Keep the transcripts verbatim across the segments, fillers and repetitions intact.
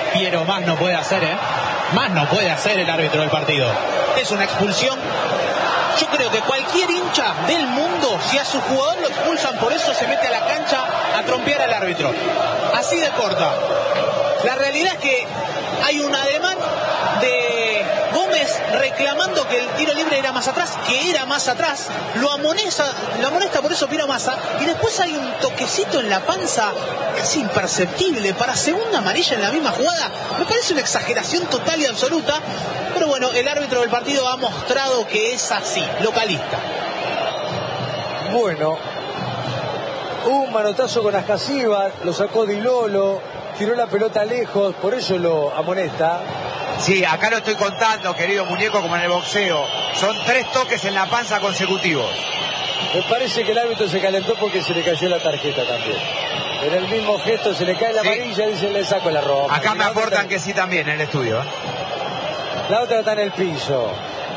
Piero, más no puede hacer, ¿eh? Más no puede hacer el árbitro del partido. Es una expulsión. Yo creo que cualquier hincha del mundo, si a su jugador lo expulsan por eso, se mete a la cancha a trompear al árbitro. Así de corta. La realidad es que hay un ademán de Gómez reclamando que el tiro libre era más atrás, que era más atrás, lo amonesta, lo amonesta por eso Piero Massa, y después hay un toquecito en la panza casi imperceptible para segunda amarilla en la misma jugada. Me parece una exageración total y absoluta, pero bueno, el árbitro del partido ha mostrado que es así, localista. Bueno, hubo un manotazo con Ascasíbar, lo sacó Di Lolo, tiró la pelota lejos, por eso lo amonesta. Sí, acá lo estoy contando, querido muñeco, como en el boxeo. Son tres toques en la panza consecutivos. Me parece que el árbitro se calentó porque se le cayó la tarjeta también. En el mismo gesto se le cae la amarilla, sí. Dice, le saco la roja. Acá me aportan que sí también en el estudio. ¿eh? La otra está en el piso.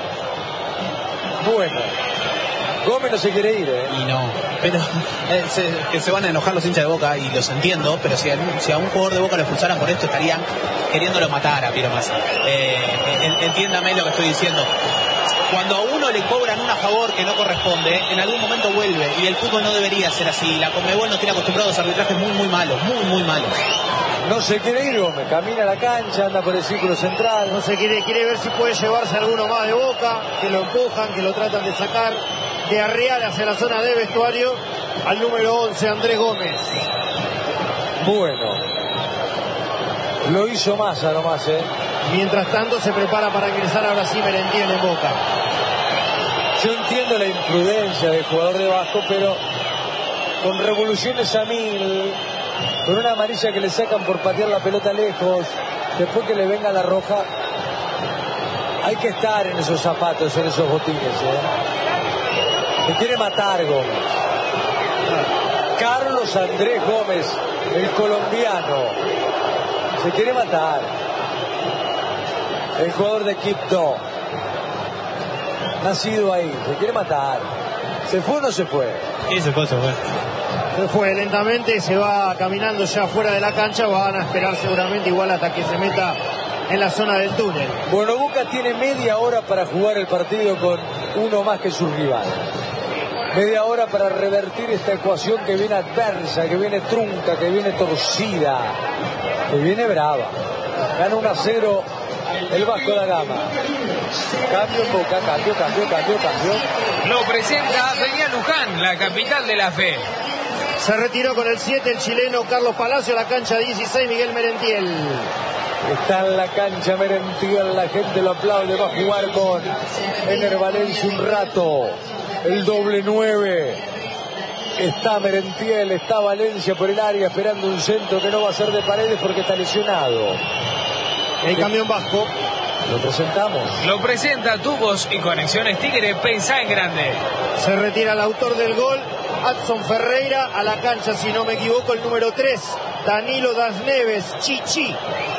Bueno. Gómez no se quiere ir, ¿eh? Y no, pero eh, se, que se van a enojar los hinchas de Boca, y los entiendo, pero si a, si a un jugador de Boca lo expulsaran por esto, estarían queriéndolo matar a Piero Massa. Eh, entiéndame lo que estoy diciendo. Cuando a uno le cobran un a favor que no corresponde, en algún momento vuelve, y el fútbol no debería ser así. La Conmebol nos tiene acostumbrados a arbitrajes muy, muy malos, muy, muy malos. No se quiere ir Gómez, camina a la cancha, anda por el círculo central. No se quiere, quiere ver si puede llevarse alguno más de Boca, que lo empujan, que lo tratan de sacar de Arreal hacia la zona de vestuario, al número once, Andrés Gómez. Bueno, lo hizo Massa nomás, ¿eh? Mientras tanto se prepara para ingresar ahora sí Merentiel en Boca. Yo entiendo la imprudencia del jugador de Vasco, pero con revoluciones a mil, con una amarilla que le sacan por patear la pelota lejos, después que le venga la roja, hay que estar en esos zapatos, en esos botines, ¿eh? Se quiere matar Gómez. Carlos Andrés Gómez, el colombiano, se quiere matar. El jugador de Quibdó, nacido ahí, se quiere matar. ¿Se fue o no se fue? Sí, se fue, se fue. Se fue lentamente, se va caminando ya fuera de la cancha. Van a esperar seguramente igual hasta que se meta en la zona del túnel. Bueno, Boca tiene media hora para jugar el partido con uno más que su rival. Media hora para revertir esta ecuación que viene adversa, que viene trunca, que viene torcida, que viene brava. Gana uno a cero el Vasco da Gama. Cambio en Boca, cambio, cambio, cambio, cambio. Lo presenta Peña Luján, la capital de la fe. Se retiró con el siete el chileno Carlos Palacio, la cancha dieciséis Miguel Merentiel. Está en la cancha Merentiel, la gente lo aplaude, va a jugar con Ener Valencia un rato. El doble nueve. Está Merentiel, está Valencia por el área esperando un centro que no va a ser de Paredes porque está lesionado. El camión vasco. Lo presentamos. Lo presenta Tubos y Conexiones Tigre, pensá en grande. Se retira el autor del gol, Adson Ferreira, a la cancha, si no me equivoco, el número tres, Danilo Das Neves, Chichi.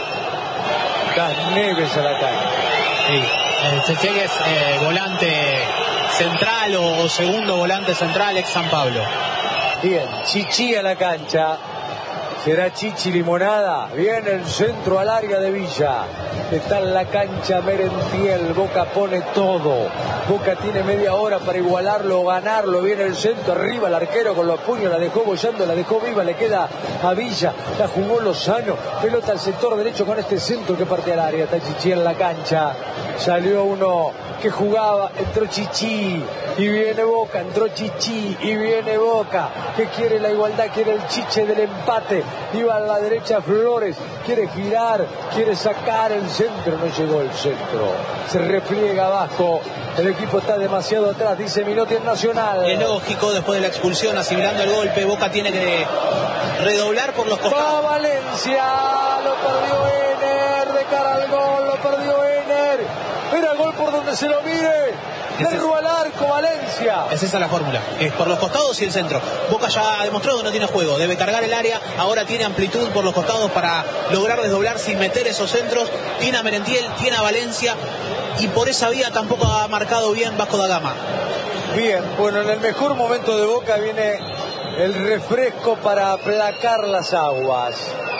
Das Neves a la cancha. Sí, eh, Cheche es eh, volante central o, o segundo volante central, ex San Pablo. Bien, Chichi a la cancha. Será Chichi Limonada. Viene el centro al área de Villa. Está en la cancha Merentiel. Boca pone todo. Boca tiene media hora para igualarlo o ganarlo. Viene el centro arriba. El arquero con los puños la dejó bollando, la dejó viva. Le queda a Villa. La jugó Lozano. Pelota al sector derecho con este centro que parte al área. Está Chichi en la cancha. Salió uno que jugaba. Entró Chichi. Y viene Boca. Entró Chichi. Y viene Boca. Que quiere la igualdad. Quiere el chiche del empate. Iba a la derecha Flores, quiere girar, quiere sacar el centro, no llegó el centro, se repliega Vasco, el equipo está demasiado atrás, dice Minotti en Nacional. Es lógico, después de la expulsión, asimilando el golpe, Boca tiene que redoblar por los costados. Va Valencia, lo perdió Ener, de cara al gol, lo perdió Ener, era gol por donde se lo mire. Derro al arco, Valencia. Es esa la fórmula, es por los costados y el centro. Boca ya ha demostrado que no tiene juego, debe cargar el área, ahora tiene amplitud por los costados para lograr desdoblar sin meter esos centros. Tiene a Merentiel, tiene a Valencia, y por esa vía tampoco ha marcado bien Vasco da Gama. Bien, bueno, en el mejor momento de Boca viene el refresco para aplacar las aguas.